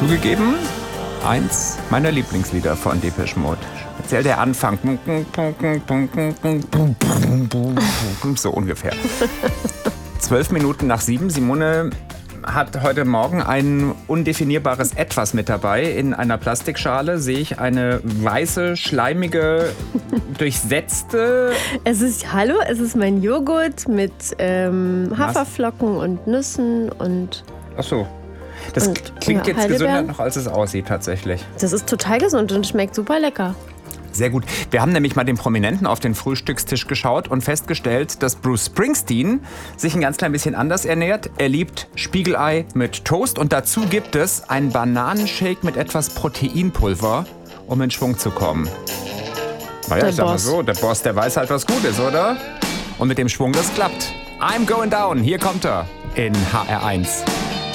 Zugegeben, eins meiner Lieblingslieder von Depeche Mode. Speziell der Anfang. So ungefähr. 12 Minuten nach 7. Simone hat heute Morgen ein undefinierbares Etwas mit dabei. In einer Plastikschale sehe ich eine weiße, schleimige, durchsetzte... Es ist mein Joghurt mit Haferflocken und Nüssen und... Ach so. Das klingt jetzt gesünder noch, als es aussieht tatsächlich. Das ist total gesund und schmeckt super lecker. Sehr gut. Wir haben nämlich mal den Prominenten auf den Frühstückstisch geschaut und festgestellt, dass Bruce Springsteen sich ein ganz klein bisschen anders ernährt. Er liebt Spiegelei mit Toast und dazu gibt es einen Bananenshake mit etwas Proteinpulver, um in Schwung zu kommen. Naja, ich sag mal so, der Boss, der weiß halt, was gut ist, oder? Und mit dem Schwung, das klappt. I'm going down. Hier kommt er in HR1.